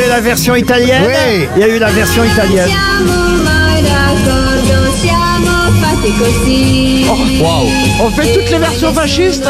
la version italienne. Oui. Il y a eu la version italienne. Waouh. On fait toutes les versions fascistes.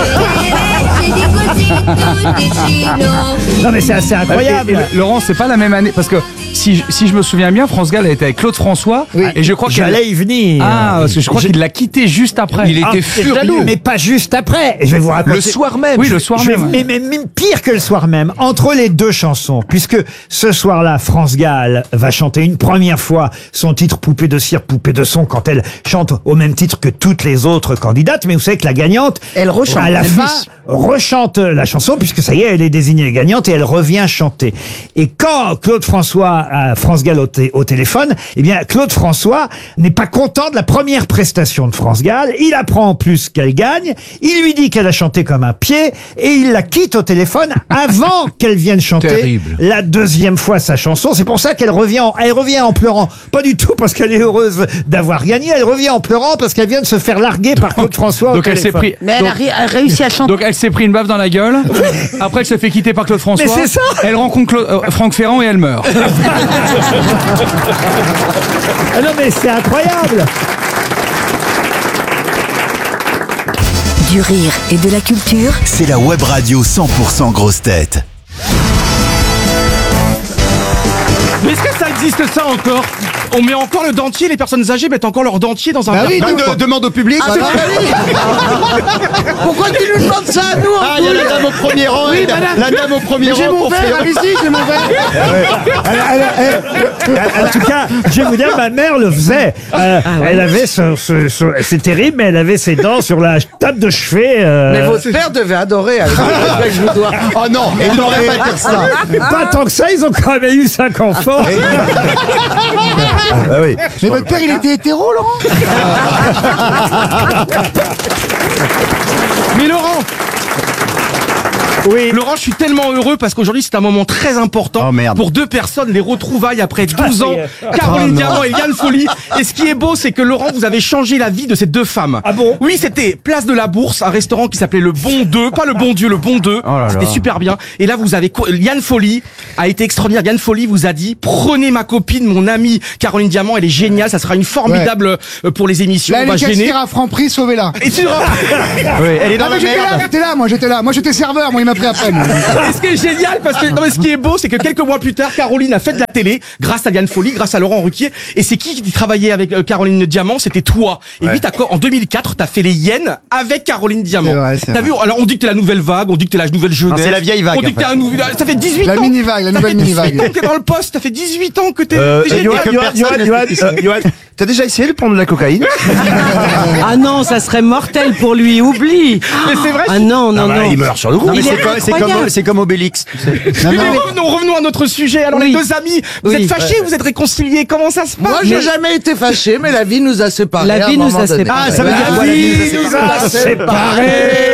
Non mais c'est assez incroyable. Et Laurent, c'est pas la même année parce que si je me souviens bien, France Gall a été avec Claude François et je crois J'allais y venir. parce que je crois qu'il l'a quitté juste après. Il était furieux. Mais pas juste après. Je vais vous raconter. Le soir même. Oui, le soir même. Mais même pire que le soir même, entre les deux chansons, puisque ce soir-là, France Gall va chanter une première fois son titre Poupée de cire, poupée de son, quand elle chante au même titre que toutes les autres candidates. Mais vous savez que la gagnante, Elle rechante. à la Elle fin, glisse. rechante la chanson, puisque ça y est, elle est désignée gagnante et elle revient chanter. Et quand Claude François a France Gall au téléphone, eh bien, Claude François n'est pas content de la première prestation de France Gall. Il apprend en plus qu'elle gagne. Il lui dit qu'elle a chanté comme un pied et il la quitte au téléphone avant qu'elle vienne chanter Terrible. la deuxième fois sa chanson. C'est pour ça qu'elle revient en pleurant. Pas du tout parce qu'elle est heureuse d'avoir gagné. Elle revient en pleurant parce qu'elle vient de se faire larguer par Claude François au Donc elle s'est téléphone. pris. Mais elle a réussi à chanter. Donc elle s'est pris une baffe dans la gueule. Après elle se fait quitter par Claude François. Mais c'est ça. Elle rencontre Franck Ferrand et elle meurt. Ah non mais c'est incroyable. Du rire et de la culture. C'est la web radio 100% grosse tête. Mais est-ce que ça existe ça encore? On met encore le dentier, les personnes âgées mettent encore leur dentier dans un carton, quoi. Demande au public. Pourquoi tu nous demandes ça à nous? Ah, il y a la dame au premier rang. Oui, madame. La dame au premier rang. J'ai mon pour verre, faire- allez-y, j'ai mon verre. En tout cas, je vais vous dire, ma mère le faisait. Elle avait c'est terrible, mais elle avait ses dents sur la table de chevet. Mais votre père devait adorer. Alors, que je vous dois. Oh non, il n'aurait pas dire ça. Pas tant que ça, ils ont quand même eu 5 enfants. Ah oui. Mais votre père, il était hétéro, Laurent? Mais Laurent, Oui. Laurent, je suis tellement heureux parce qu'aujourd'hui c'est un moment très important Oh, merde. pour deux personnes, les retrouvailles après 12 ans, Caroline Diamant et Yann Folly. Et ce qui est beau, c'est que Laurent, vous avez changé la vie de ces deux femmes. Ah bon? Oui, c'était Place de la Bourse, un restaurant qui s'appelait Le Bon 2, pas Le Bon Dieu, Le Bon 2. C'était super bien. Et là, vous avez Yann Folly a été extraordinaire. Yann Folly vous a dit prenez ma copine, mon amie Caroline Diamant, elle est géniale, ça sera une formidable pour les émissions. Là, On elle va est gêner. caissière à Franprix, sauvez-la. Et tu Oui, elle est dans Ah, la mais merde. j'étais là. Moi, j'étais serveur, moi, il m'a pris après. moi. Et ce qui est génial, parce que non, mais ce qui est beau, c'est que quelques mois plus tard, Caroline a fait de la télé grâce à Yann Folly, grâce à Laurent Ruquier. Et c'est qui travaillait avec Caroline Diamant? C'était toi. Et oui, en 2004, t'as fait les Yens avec Caroline Diamant. C'est vrai, c'est T'as vu? Alors on dit que t'es la nouvelle vague, on dit que t'es la nouvelle jeunesse. c'est la vieille vague, On dit que t'es en un nouveau. Ça fait 18 La ans. mini-vague, la Ça nouvelle fait 18 mini-vague. ans que t'es dans le poste. Ça fait 18 ans que t'es génial. Johan, t'as déjà essayé de prendre de la cocaïne? Ah non, ça serait mortel pour lui, oublie. Mais c'est vrai. Ah non, non, non. Il meurt sur le coup. Il est incroyable. C'est comme Obélix, tu sais. Mais revenons à notre sujet. Alors Oui. les deux amis, vous Oui. êtes fâchés, vous êtes réconciliés. Comment ça se passe? Moi, j'ai jamais été fâché, mais la vie nous a séparés. La à un vie nous moment a donné. séparés. Ah, ça veut dire La quoi, la vie vie nous a séparés.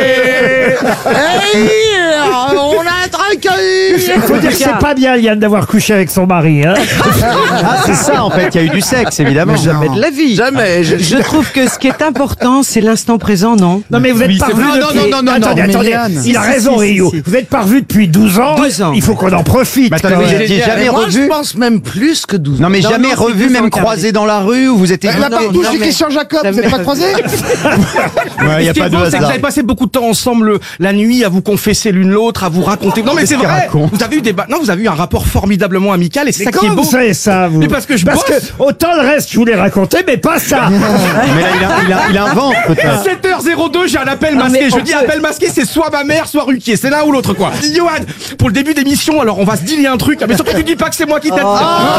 Hey, on a un traqué. Faut dire que c'est pas bien, Yann, d'avoir couché avec son mari. Hein. Ah, c'est ça, en fait. Il y a eu du sexe, évidemment. Jamais de la vie. Jamais. Je trouve que ce qui est important, c'est l'instant présent, non? Non, mais vous êtes pas c'est revu vrai. depuis... Non, Attendez, mais attendez. Yann. Il a Si, raison, si, Rio. si. Vous êtes pas revu depuis 12 ans. 12 ans. Il faut qu'on en profite. Mais attendez, quand vous même. étiez jamais Mais moi, je revu? pense même plus que 12 ans. Non, mais Non, jamais non, c'est revu, 12 ans même qu'a croisé dans la rue où vous étiez. La partouche non, de mais- Christian Jacob, vous Jamais n'êtes pas croisés? Ouais, il y a Ce qui pas est de beau, c'est que vous hasard. avez passé beaucoup de temps ensemble la nuit à vous confesser l'une l'autre, à vous raconter. Non mais c'est qu'il vrai. raconte Vous avez eu non, vous avez eu un rapport formidablement amical et c'est ça qui est Comment beau. vous savez ça, vous? Mais parce que je Parce bosse. que autant le reste, je vous l'ai raconté, mais pas ça. Mais là, il invente, peut-être. 7h02, j'ai un appel Non, masqué. mais Je on dis peut- appel masqué, c'est soit ma mère, soit Ruquier. C'est l'un ou l'autre, quoi. Johan, pour le début d'émission, alors on va se dealer un truc. Mais surtout, tu dis pas que c'est moi qui t'ai dit.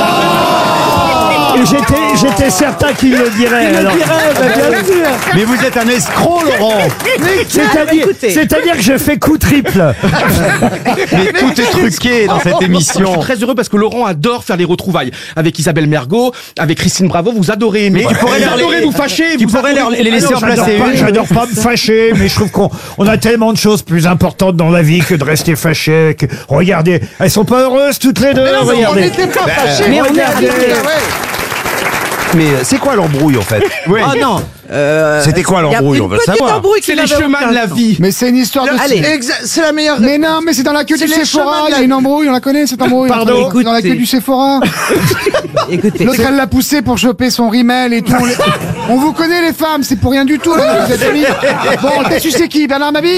Et j'étais certain qu'il le dirait. alors. Mais vous êtes un escroc, Laurent. C'est-à-dire que je fais coup triple. Mais tout est truqué dans cette Je émission. suis très heureux parce que Laurent adore faire les retrouvailles avec Isabelle Mergo, avec Christine Bravo. Vous adorez aimer. tu pourrais vous leur adorez les- vous fâcher. tu vous pourrais adorez- les laisser Ah non, en placer une. J'adore pas me fâcher, mais je trouve qu'on a tellement de choses plus importantes dans la vie que de rester fâché. Regardez, elles sont pas heureuses toutes les deux. On Regardez. n'était pas fâchés. Mais on est Regardez. habitués. Ouais. Mais c'est quoi l'embrouille, en fait? Oui. Oh non. C'était quoi l'embrouille? On veut Petite savoir. embrouille C'est qui les n'avait chemins aucun de la sens. vie. Mais c'est une histoire de... Allez, c'est la meilleure. Mais non, mais c'est dans la queue C'est du les chemins Sephora, de il y la- a une embrouille, on la connaît cette embrouille. Pardon Entre- dans la queue du Sephora. Écoutez. L'autre, elle l'a poussé pour choper son rimel et tout. On vous connaît les femmes, c'est pour rien du tout. Là, vous êtes amis. Bon, t'as su c'est qui, Bernard Mabille?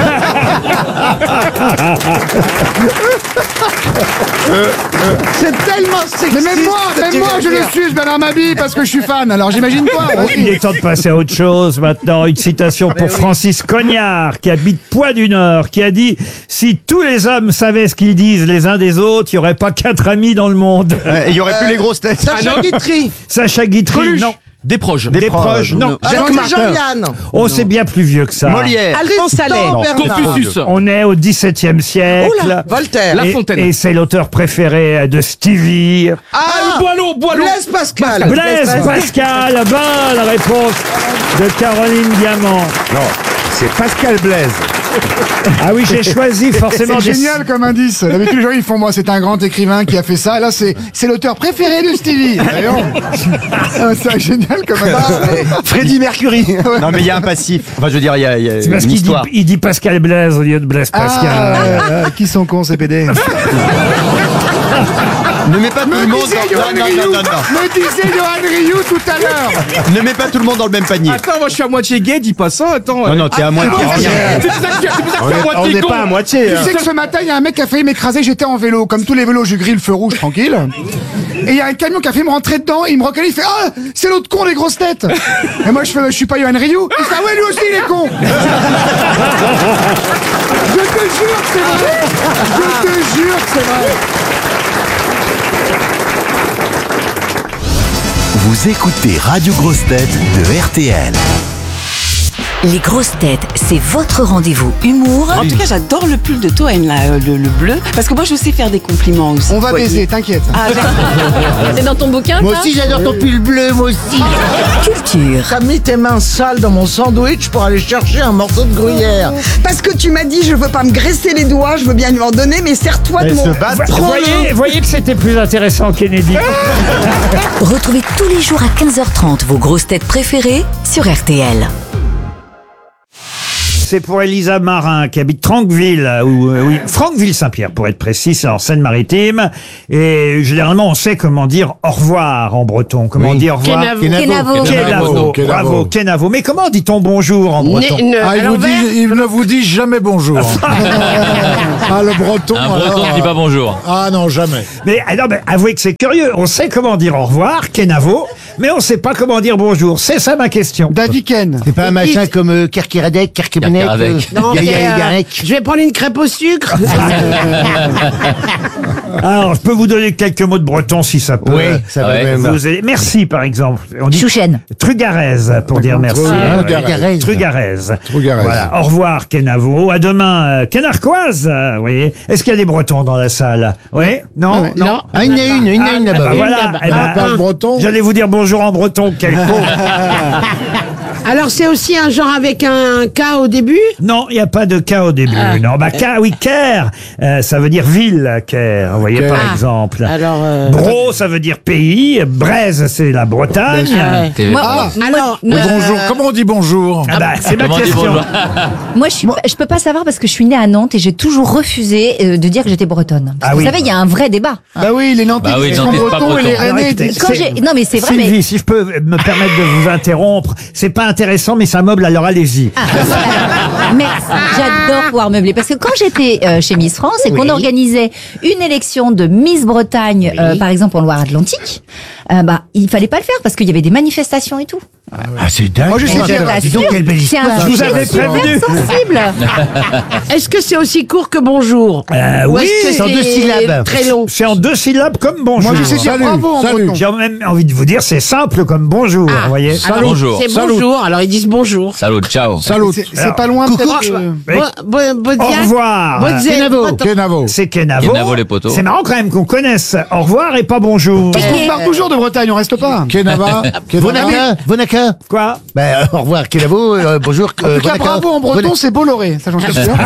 C'est tellement sexiste. Mais même moi, ce que tu je viens le de suis, Bernard Mabille, parce que je suis fan. Alors j'imagine pas. Il est temps de passer à autre chose maintenant. Une citation pour Francis Cognard, qui habite Poix-du-Nord, qui a dit « Si tous les hommes savaient ce qu'ils disent les uns des autres, il n'y aurait pas 4 amis dans le monde. Il y aurait plus les grosses têtes. Sacha Guitry. » Sacha Guitry, non. Des proches. Des proches, non. Alors, Jean-Yann. Oh, c'est bien plus vieux que ça. Molière. Alphonse Allais. Bernard. Confucius. On est au XVIIe siècle. Oula, Voltaire. La Et- Fontaine. Et c'est l'auteur préféré de Stevie. Boileau. Blaise Pascal. Blaise Pascal, bonne réponse de Caroline Diamant. Non, c'est Pascal Blaise. Ah oui, j'ai choisi forcément C'est des... génial comme indice. D'habitude, les gens ils font moi, c'est un grand écrivain qui a fait ça. Là, c'est l'auteur préféré de Stevie. Voyons. C'est génial comme indice. Freddie Mercury. Non, mais il y a un passif. Enfin, je veux dire, il y a C'est parce une qu'il dit, histoire. il dit Pascal Blaise au lieu de Blaise Pascal. Qui sont cons ces PD? Ne mets pas tout le monde dans... Me disait Johan Rioux tout à l'heure. Ne mets pas tout le monde dans le même panier. Attends, moi je suis à moitié gay, dis pas ça, attends. Non, t'es à moitié. C'est pour ça que je suis à On moitié n'est con. pas à moitié. Tu sais que ce matin, il y a un mec qui a failli m'écraser, j'étais en vélo. Comme tous les vélos, je grille le feu rouge tranquille. Et il y a un camion qui a failli me rentrer dedans, il me reconnaît, il fait « Ah, c'est l'autre con des grosses têtes !» Et moi je fais « Je suis pas Johan Rioux !» Il fait « Ah ouais, lui aussi il est con !» Je te jure que c'est vrai. Je te jure que c'est vrai. Vous écoutez Radio Grosse Tête de RTL. Les grosses têtes, c'est votre rendez-vous humour En tout cas, j'adore le pull de Toen, là, le bleu. Parce que moi, je sais faire des compliments aussi. On va baiser, t'inquiète. Ah, C'est dans ton bouquin, Moi ça aussi, j'adore ton pull bleu, moi aussi. culture, T'as mis tes mains sales dans mon sandwich pour aller chercher un morceau de gruyère. Parce que tu m'as dit, je veux pas me graisser les doigts, je veux bien lui en donner, mais serre-toi de mon... Voyez que c'était plus intéressant, Kennedy. retrouvez tous les jours à 15h30 vos grosses têtes préférées sur RTL. C'est pour Elisa Marin, qui habite Franqueville, oui, Franqueville-Saint-Pierre, pour être précis, c'est en Seine-Maritime. Et généralement, on sait comment dire au revoir en breton. Comment dire au revoir? Kenavo. Bravo, Kenavo. Mais comment dit-on bonjour en breton? Il ne vous dit jamais bonjour. Ah, le breton. Un breton ne dit pas bonjour. Ah non, jamais. Mais avouez que c'est curieux. On sait comment dire au revoir, Kenavo, mais on sait pas comment dire bonjour. C'est ça ma question. Daviken. C'est pas un machin comme Kerkiradec, Kerkebenek. Non, je vais prendre une crêpe au sucre. Alors, je peux vous donner quelques mots de breton si ça peut. Oui, ça va même. Vous aider. Merci, par exemple. On dit Chouchen. Trugarez pour dire merci. Trugarez. Trugarez. Trugarez. Voilà. Au revoir, Kenavo. À demain, Kenarcoise. Vous voyez. Est-ce qu'il y a des Bretons dans la salle? Oui? Non? Non. Ah, il y en a une Bah là-bas. voilà. Eh ben, Parle breton. j'allais vous dire bonjour en breton. Quel con. Alors, c'est aussi un genre avec un K au début? Non, il n'y a pas de K au début. Non, bah K, oui, Caire. Ça veut dire ville, Caire. Vous voyez, par exemple. Alors, Bro, ça veut dire pays. Braise, c'est la Bretagne. alors, Bonjour. Comment on dit bonjour? Ah bah, c'est ma Comment on dit question. bonjour? Moi, je peux pas savoir parce que je suis née à Nantes et j'ai toujours refusé de dire que j'étais bretonne. Parce que Ah oui. vous savez, il y a un vrai débat. Bah oui, les Nantais Bah oui, qui sont Nantais, c'est pas bretons et les breton. Rennais écoutez, disent... Quand non, mais c'est vrai, Sylvie, mais... si je peux me permettre de vous interrompre, c'est pas intéressant, mais ça meuble, alors allez-y. Merci. J'adore pouvoir meubler parce que quand j'étais chez Miss France et qu'on organisait une élection de Miss Bretagne, par exemple en Loire-Atlantique, bah il fallait pas le faire parce qu'il y avait des manifestations et tout. Ah, c'est dingue. Moi, je sais Je dire. t'assure, donc, quelle belle c'est un histoire. Je vous sujet avais super prévenu. sensible. est-ce que c'est aussi court que bonjour? Ou Oui, est-ce que c'est en 2 syllabes. très long? c'est en 2 syllabes comme bonjour. Moi, je sais dire bravo en breton. J'ai même envie de vous dire, c'est simple comme bonjour, vous voyez. Alors, Bonjour. c'est bonjour, alors ils disent bonjour. Salut, ciao. Salut. C'est pas loin peut-être. Oui. Au revoir. Kenavo. C'est Kenavo. Kenavo, les poteaux. C'est marrant quand même qu'on connaisse au revoir et pas bonjour. Parce qu'on part toujours de Bretagne, on reste pas. Kenava. Vonaka Bonaka. Quoi? Au revoir, Kenavo, bonjour. En tout cas, bravo en breton, c'est Bolloré. Ça, j'en suis sûr. Ça,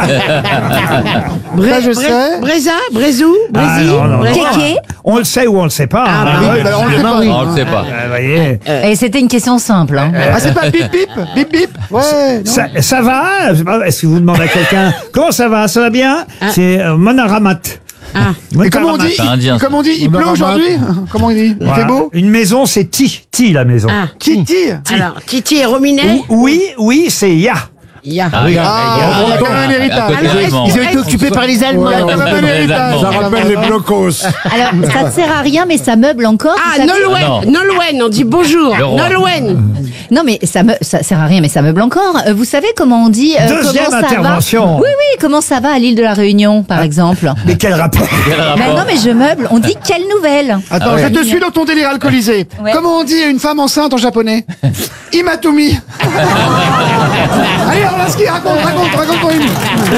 je sais. Bréza, Brézou, Brésil, non. Kéké. On le sait ou on le sait pas. Ah, hein. bah oui, on le sait pas. On le sait pas. Vous voyez. Et c'était une question simple. Hein. Ah, c'est pas bip bip, bip bip. Ouais. non. Ça va? Je sais pas, est-ce que vous demandez à quelqu'un comment ça va? Ça va bien? C'est Monaramat. Et comment on dit? Comment on dit? Il pleut aujourd'hui? Comment on dit? Il fait beau? Une maison, c'est Ti la maison. Titi. Alors, Titi et Rominet. Oui, c'est Ya. Ya. On a quand même un héritage. Ils ont été occupés par les Allemands. On a quand même un héritage. Ça rappelle les blocos. Alors, ça ne sert à rien, mais ça meuble encore. Ah, vous savez Nolwenn, on dit bonjour. Nolwenn. Non, mais ça sert à rien, mais ça meuble encore. Vous savez comment on dit Deuxième comment ça intervention. va? Oui, comment ça va à l'île de la Réunion, par exemple? Mais quel rapport? Ben non, mais je meuble. On dit quelle nouvelle? Attends, je te suis dans ton délire alcoolisé. Ouais. Comment on dit une femme enceinte en japonais? Imatumi. Allez, Orlaski, raconte-moi une.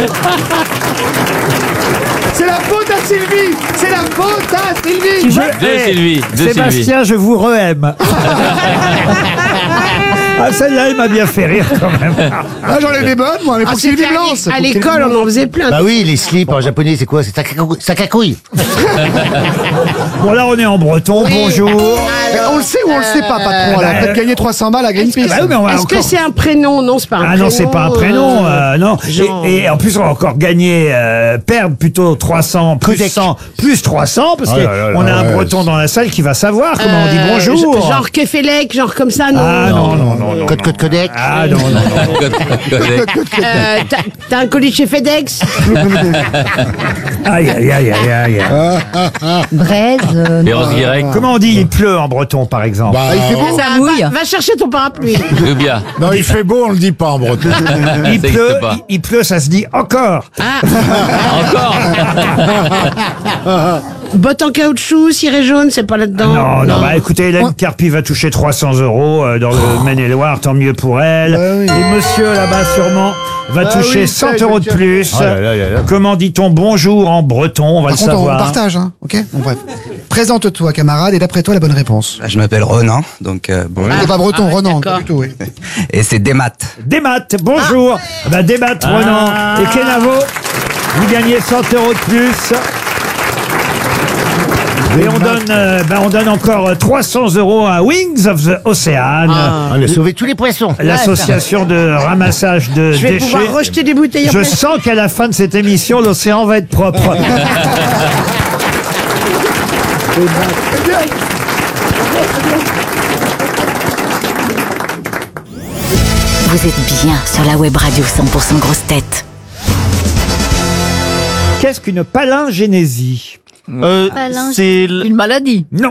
C'est la faute à Sylvie. C'est la faute à Sylvie. Sébastien, je vous re-aime. Celle-là, elle m'a bien fait rire quand même. Ah, j'en ai des bonnes, moi, mais pour Sylvie Blanche. À l'école, on en faisait plein. Bah oui, les slips en japonais, c'est quoi? C'est sakakouille. Bon, là, on est en breton. Bonjour. On le sait ou on le sait pas, patron? Elle a peut-être gagné 300 balles à Greenpeace. Bah oui, mais on va Est-ce que encore... c'est un prénom? Non, c'est pas un prénom. Ah non, c'est pas un prénom, non. genre- Et en plus, on va encore gagner, perdre plutôt 300, plus 100, plus 300, parce qu'on a un breton dans la salle qui va savoir comment on dit bonjour. Genre Kefelec, genre comme ça, non. Ah non. Code Codec. Ah non. T'as un colis chez FedEx? Aïe. Braise. Comment on dit il pleut en breton, par exemple? Il fait beau. Ça mouille. Va chercher ton parapluie. Non, il fait beau, on le dit pas en breton. Il pleut, ça se dit encore. Bottes en caoutchouc, ciré jaune, c'est pas là-dedans. Non, bah écoutez, Hélène Carpi va toucher 300 € dans le Maine-et-Loire, tant mieux pour elle. Et monsieur là-bas sûrement va toucher 100 € de plus. Comment dit-on bonjour en breton? On va Par le contre, on savoir. partage, hein. Ok. Bon, bref. Présente-toi, camarade, et d'après toi, la bonne réponse. Je m'appelle Renan, donc bon. T'es pas breton, Renan, pas du tout, oui. Et c'est Desmat. Desmat, bonjour. Desmat, Renan et Kenavo, vous gagnez 100 € de plus. Et on donne encore 300 € à Wings of the Ocean. On a sauvé tous les poissons. L'association de ramassage de Je vais déchets. pouvoir rejeter des bouteilles en Je plastique. sens qu'à la fin de cette émission, l'océan va être propre. Vous êtes bien sur la web radio 100% grosse tête. Qu'est-ce qu'une palingénésie? C'est une maladie. Non.